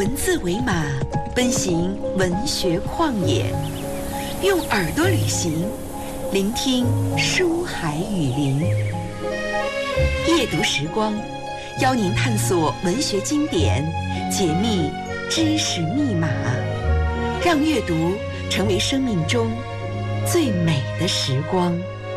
文字为马，奔行文学旷野，用耳朵旅行，聆听书海雨林。夜读时光，邀您探索文学经典，解密知识密码，让阅读成为生命中最美的时光。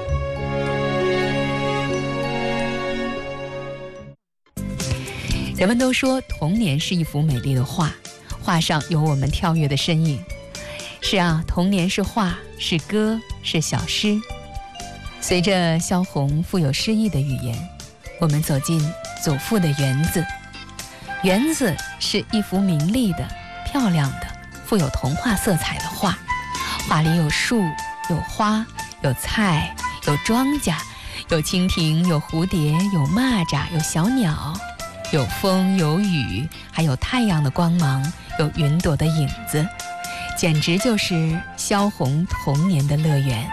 人们都说童年是一幅美丽的画，画上有我们跳跃的身影。是啊，童年是画，是歌，是小诗。随着萧红富有诗意的语言，我们走进祖父的园子。园子是一幅明丽的、漂亮的、富有童话色彩的画。画里有树，有花，有菜，有庄稼，有蜻蜓，有蝴蝶，有蚂蚱，有小鸟，有风，有雨，还有太阳的光芒，有云朵的影子，简直就是萧红童年的乐园。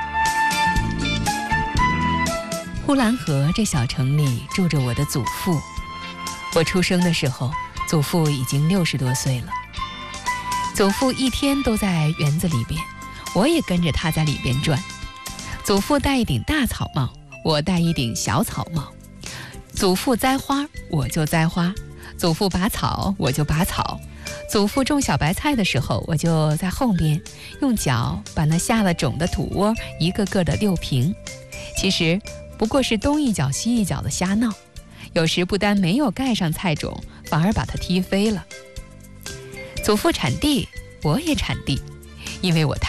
呼兰河这小城里住着我的祖父，我出生的时候，祖父已经60多岁了。祖父一天都在园子里边，我也跟着他在里边转。祖父戴一顶大草帽，我戴一顶小草帽。祖父栽花，我就栽花；祖父拔草，我就拔草；祖父种小白菜的时候，我就在后边用脚把那下了种的土窝一个个的溜平。其实不过是东一脚西一脚的瞎闹，有时不但没有盖上菜种，反而把它踢飞了。祖父产地，我也产地，因为我太